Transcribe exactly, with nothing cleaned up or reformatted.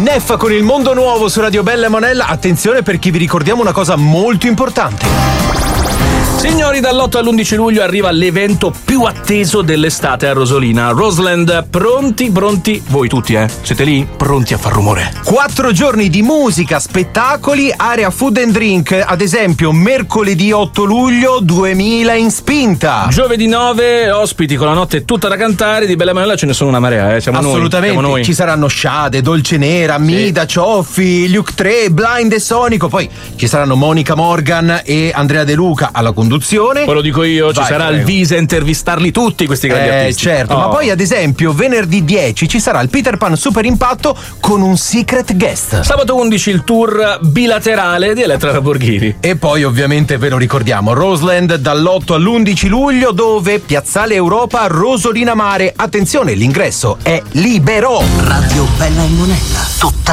Neffa con Il Mondo Nuovo su Radio Bella e Monella. Attenzione, perché vi ricordiamo una cosa molto importante. Signori, dall'otto all'undici luglio arriva l'evento più atteso dell'estate a Rosolina. Roseland, pronti, pronti, voi tutti, eh? Siete lì? Pronti a far rumore. Quattro giorni di musica, spettacoli, area food and drink. Ad esempio, mercoledì otto luglio, duemila in spinta. Giovedì nove, ospiti con la notte tutta da cantare. Di Bella Monella ce ne sono una marea, eh? Siamo Assolutamente. noi. Siamo noi. Ci saranno Sciade, Dolce Nera, sì. Mida, Cioffi, Luke tre, Blind e Sonico. Poi ci saranno Monica Morgan e Andrea De Luca alla conduzione. Poi lo dico io, ci Vai, sarà prego. il Visa a intervistarli tutti questi grandi eh, artisti. certo, oh. ma poi ad esempio venerdì dieci ci sarà il Peter Pan Super Impatto con un secret guest. Sabato undici il tour bilaterale di Elettra Lamborghini. E poi ovviamente ve lo ricordiamo, Roseland dall'otto all'undici luglio, dove Piazzale Europa, Rosolina Mare. Attenzione, l'ingresso è libero. Radio Bella e Monella, tutta